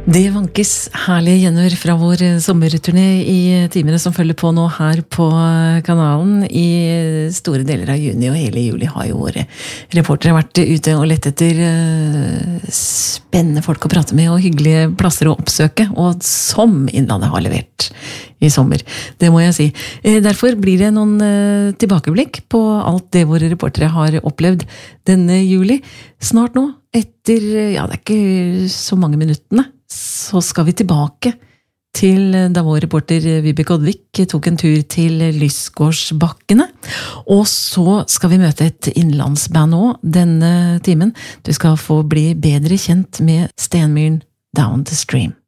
Det vankes herlige gjenhør fra vår sommerturné i timene som følger på nå her på kanalen. I store deler av juni og hele juli har jo våre reportere vært ute og lett etter spennende folk å prate med og hyggelige plasser å oppsøke, og som Innlandet har levert i sommer. Det må jeg si. Derfor blir det noen tilbakeblikk på alt det våre reportere har opplevd denne juli. Snart nå, etter, ja, det er ikke så mange minuttene, så skal vi tilbake til da vår reporter Vibeke Oddvik tok en tur til Lysgårdsbakkene. Og så skal vi møte et innlandsband nå denne timen. Du skal få bli bedre kjent med Stenmyren Down the Stream.